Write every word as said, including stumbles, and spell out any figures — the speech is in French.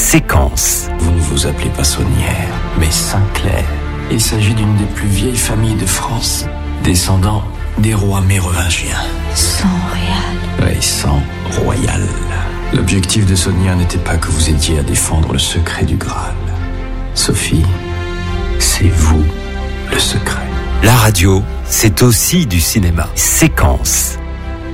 Séquence. Vous ne vous appelez pas Saunière, mais Sinclair. Il s'agit d'une des plus vieilles familles de France, descendant des rois mérovingiens. Sang royal. Oui, sang royal. L'objectif de Sonia n'était pas que vous aidiez à défendre le secret du Graal. Sophie, c'est vous le secret. La radio, c'est aussi du cinéma. Séquence.